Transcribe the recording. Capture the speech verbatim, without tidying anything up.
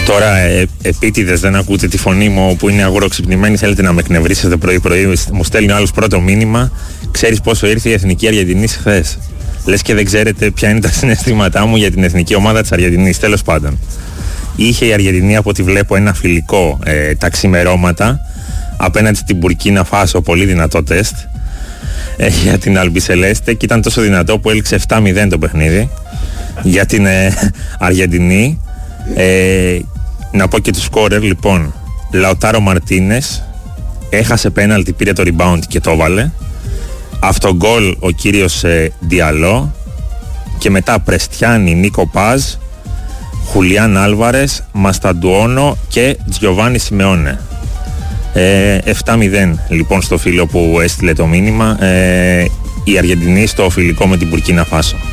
Τώρα ε, επίτηδες δεν ακούτε τη φωνή μου που είναι αγοροξυπνημένη, θέλετε να με εκνευρίσετε πρωί-πρωί. Μου στέλνει ο άλλος πρώτο μήνυμα. Ξέρεις πόσο ήρθε η Εθνική Αργεντινής χθες? Λες και δεν ξέρετε ποια είναι τα συναισθήματά μου για την εθνική ομάδα της Αργεντινής. Τέλος πάντων, είχε η Αργεντινή, από ό,τι βλέπω, ένα φιλικό ε, τα ξημερώματα απέναντι στην Μπουρκίνα Φάσο, πολύ δυνατό τεστ ε, για την Αλμπισελέστε, και ήταν τόσο δυνατό που έληξε επτά μηδέν το παιχνίδι για την ε, Αργεντινή. Ε, να πω και του σκόρερ, λοιπόν. Λαουτάρο Μαρτίνες έχασε πέναλτι, πήρε το rebound και το έβαλε. Αυτογκόλ ο κύριος ε, Διαλό. Και μετά Πρεστιάνι, Νίκο Πάζ, Χουλιάν Άλβαρες, Μασταντουόνο και Τζιοβάνι Σιμεώνε. ε, επτά μηδέν λοιπόν στο φίλο που έστειλε το μήνυμα, ε, η Αργεντινή στο φιλικό με την Μπουρκίνα Φάσο.